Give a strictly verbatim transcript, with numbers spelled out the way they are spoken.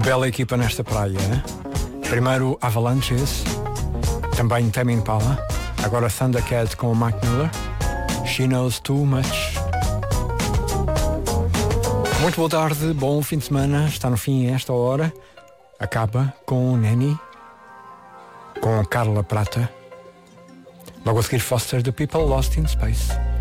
bela equipa nesta praia, hein? Primeiro Avalanches, também Tame Impala, agora Thundercat com o Mac Miller, She Knows Too Much. Muito boa tarde, bom fim de semana, está no fim esta hora, acaba com Nanny, com Carla Prata, logo a seguir Foster the People Lost in Space.